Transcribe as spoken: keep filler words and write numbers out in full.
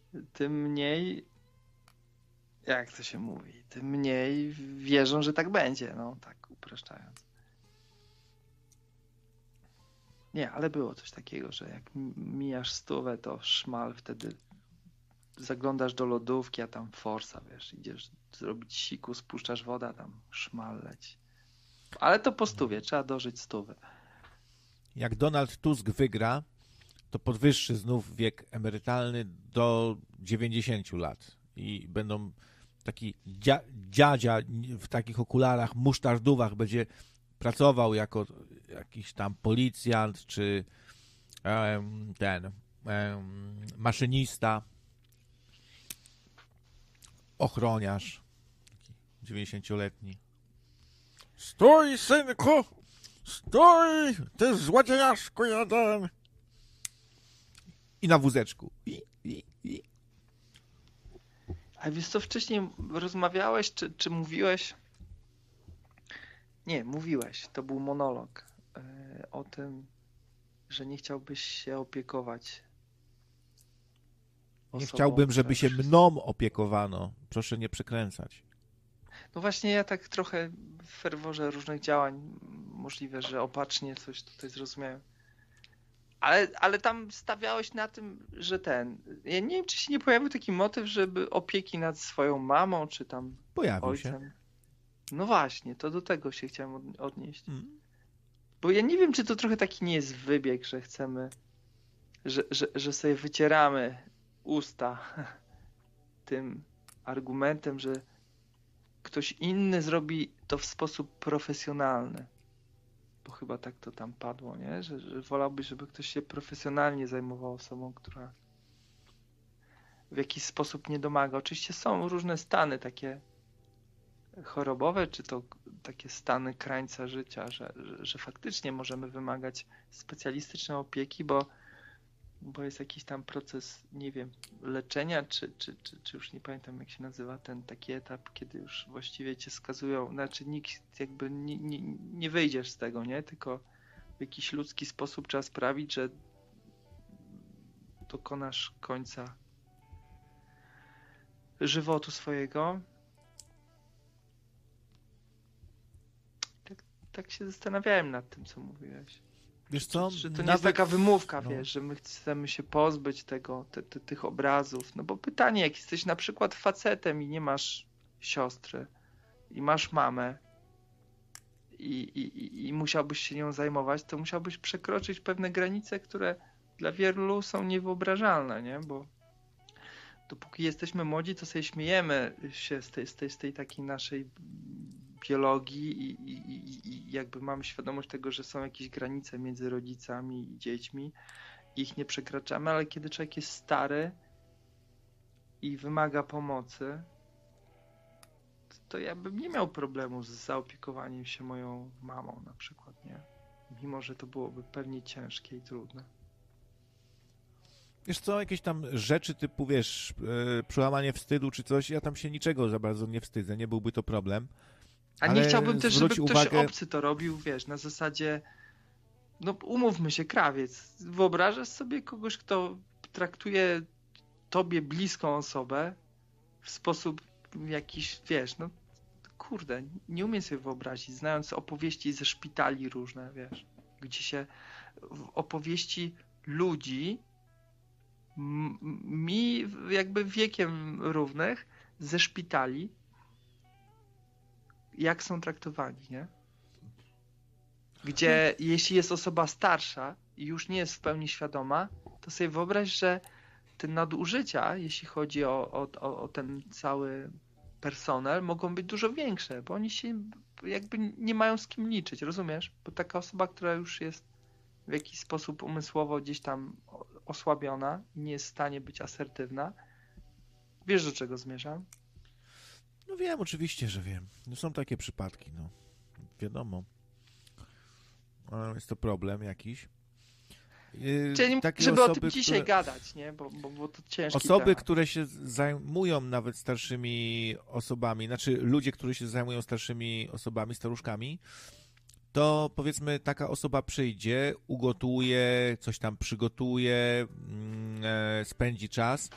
tym mniej, jak to się mówi, tym mniej wierzą, że tak będzie, no tak upraszczając. Nie, ale było coś takiego, że jak mijasz stówę, to szmal, wtedy zaglądasz do lodówki, a tam forsa, wiesz, idziesz zrobić siku, spuszczasz wodę, a tam szmal leci. Ale to po stówie, trzeba dożyć stówy. Jak Donald Tusk wygra, to podwyższy znów wiek emerytalny do dziewięćdziesięciu lat i będą taki dzia, dziadzia w takich okularach, musztardówach będzie pracował jako jakiś tam policjant czy um, ten um, maszynista, ochroniarz dziewięćdziesięcioletni. Stój, synku! Stój! Ty złodziejaszku jeden! I na wózeczku. I, i, i. A wiesz co, wcześniej rozmawiałeś, czy, czy mówiłeś? Nie, mówiłeś, to był monolog yy, o tym, że nie chciałbyś się opiekować. Nie osobą, chciałbym, żeby się która- mną opiekowano. Proszę nie przekręcać. No właśnie ja tak trochę w ferworze różnych działań, możliwe, że opacznie coś tutaj zrozumiałem. Ale, ale tam stawiałeś na tym, że ten... Ja nie wiem, czy się nie pojawił taki motyw, żeby opieki nad swoją mamą, czy tam Pojawił się. ojcem. No właśnie, to do tego się chciałem od- odnieść. Mm. Bo ja nie wiem, czy to trochę taki nie jest wybieg, że chcemy, że, że, że sobie wycieramy usta tym argumentem, że ktoś inny zrobi to w sposób profesjonalny. Bo chyba tak to tam padło, nie? Że, że wolałbyś, żeby ktoś się profesjonalnie zajmował osobą, która w jakiś sposób nie domaga. Oczywiście są różne stany takie chorobowe, czy to takie stany krańca życia, że, że, że faktycznie możemy wymagać specjalistycznej opieki, bo, bo jest jakiś tam proces, nie wiem, leczenia, czy, czy, czy, czy już nie pamiętam jak się nazywa ten taki etap, kiedy już właściwie cię skazują, znaczy nikt jakby nie, nie, nie wyjdziesz z tego, nie? Tylko w jakiś ludzki sposób trzeba sprawić, że dokonasz końca żywotu swojego. Tak, tak się zastanawiałem nad tym, co mówiłeś. Wiesz co? Że to nie Nawet... jest taka wymówka, no. wiesz, że my chcemy się pozbyć tego, te, te, tych obrazów. No bo pytanie, jak jesteś na przykład facetem i nie masz siostry i masz mamę i, i, i, i musiałbyś się nią zajmować, to musiałbyś przekroczyć pewne granice, które dla wielu są niewyobrażalne, nie? Bo dopóki jesteśmy młodzi, to sobie śmiejemy się z tej, z tej, z tej takiej naszej biologii i, i, i, i jakby mamy świadomość tego, że są jakieś granice między rodzicami i dziećmi, ich nie przekraczamy, ale kiedy człowiek jest stary i wymaga pomocy, to ja bym nie miał problemu z zaopiekowaniem się moją mamą na przykład, nie? Mimo, że to byłoby pewnie ciężkie i trudne. Wiesz co, jakieś tam rzeczy typu, wiesz, yy, przełamanie wstydu czy coś, ja tam się niczego za bardzo nie wstydzę, nie byłby to problem. A nie Ale chciałbym też, żeby zwróć ktoś uwagę... obcy to robił, wiesz, na zasadzie, no umówmy się, krawiec, wyobrażasz sobie kogoś, kto traktuje tobie bliską osobę w sposób jakiś, wiesz, no kurde, nie umiem sobie wyobrazić, znając opowieści ze szpitali różne, wiesz, gdzie się w opowieści ludzi m- mi jakby wiekiem równych ze szpitali, jak są traktowani, nie? Gdzie jeśli jest osoba starsza i już nie jest w pełni świadoma, to sobie wyobraź, że te nadużycia, jeśli chodzi o, o, o, o ten cały personel, mogą być dużo większe, bo oni się jakby nie mają z kim liczyć, rozumiesz? Bo taka osoba, która już jest w jakiś sposób umysłowo gdzieś tam osłabiona, nie jest w stanie być asertywna, wiesz, do czego zmierzam? No wiem, oczywiście, że wiem. No są takie przypadki, no. Wiadomo. Jest to problem jakiś. Yy, Czyli takie żeby osoby, o tym dzisiaj które... gadać, nie? Bo, bo, bo to ciężki Osoby, temat. które się zajmują nawet starszymi osobami, znaczy ludzie, którzy się zajmują starszymi osobami, staruszkami, to powiedzmy taka osoba przyjdzie, ugotuje, coś tam przygotuje, spędzi czas